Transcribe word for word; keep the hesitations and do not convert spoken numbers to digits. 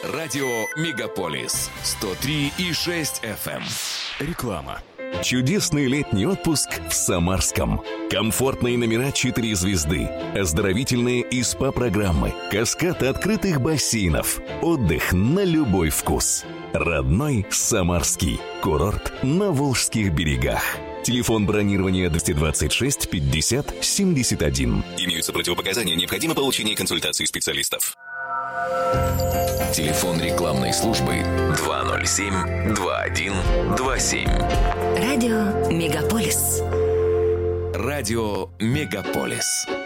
Радио Мегаполис сто три и шесть эф эм. Реклама. Чудесный летний отпуск в Самарском. Комфортные номера четыре звезды, оздоровительные и СПА-программы, каскад открытых бассейнов, отдых на любой вкус. Родной Самарский. Курорт на Волжских берегах. Телефон бронирования двести двадцать шесть пятьдесят семьдесят один. Имеются противопоказания, необходимо получение консультации специалистов. Телефон рекламной службы два ноль семь два один два семь. Радио Мегаполис. Радио Мегаполис.